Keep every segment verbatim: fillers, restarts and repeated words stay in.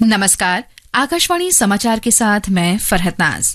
नमस्कार, आकाशवाणी समाचार के साथ मैं फरहत नाज।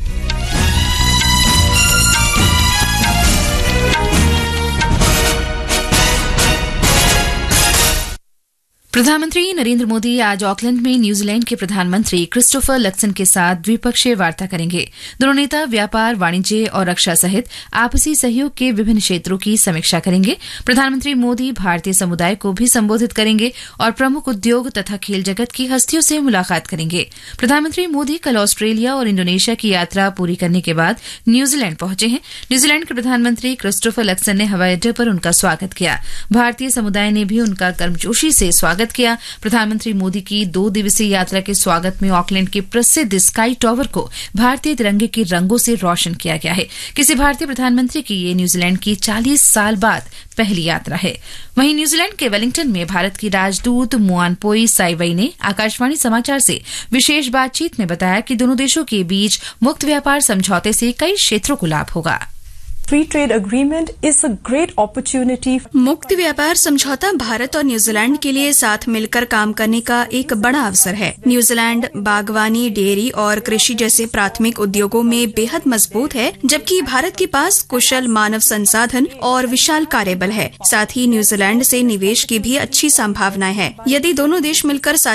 प्रधानमंत्री नरेंद्र मोदी आज ऑकलैंड में न्यूजीलैंड के प्रधानमंत्री क्रिस्टोफर लक्सन के साथ द्विपक्षीय वार्ता करेंगे। दोनों नेता व्यापार, वाणिज्य और रक्षा सहित आपसी सहयोग के विभिन्न क्षेत्रों की समीक्षा करेंगे। प्रधानमंत्री मोदी भारतीय समुदाय को भी संबोधित करेंगे और प्रमुख उद्योग तथा खेल जगत की हस्तियों से मुलाकात करेंगे। प्रधानमंत्री मोदी कल ऑस्ट्रेलिया और इंडोनेशिया की यात्रा पूरी करने के बाद न्यूजीलैंड पहुंचे हैं। न्यूजीलैंड के प्रधानमंत्री क्रिस्टोफर लक्सन ने हवाई अड्डे पर उनका स्वागत किया। भारतीय समुदाय ने भी उनका गर्मजोशी से स्वागत किया। प्रधानमंत्री मोदी की दो दिवसीय यात्रा के स्वागत में ऑकलैंड के प्रसिद्ध स्काई टावर को भारतीय तिरंगे के रंगों से रोशन किया गया है। किसी भारतीय प्रधानमंत्री की ये न्यूजीलैंड की चालीस साल बाद पहली यात्रा है। वहीं न्यूजीलैंड के वेलिंगटन में भारत की राजदूत मुआनपोई साइवई ने आकाशवाणी समाचार से विशेष बातचीत में बताया कि दोनों देशों के बीच मुक्त व्यापार समझौते से कई क्षेत्रों को लाभ होगा। Free trade agreement is a great opportunity. मुक्त व्यापार समझौता भारत और न्यूजीलैंड के लिए साथ मिलकर काम करने का एक बड़ा अवसर है। न्यूजीलैंड बागवानी, डेयरी और कृषि जैसे प्राथमिक उद्योगों में बेहद मजबूत है, जबकि भारत के पास कुशल मानव संसाधन और विशाल कार्यबल है। साथ ही न्यूजीलैंड से निवेश की भी अच्छी संभावनाएं हैं। यदि दोनों देश मिलकर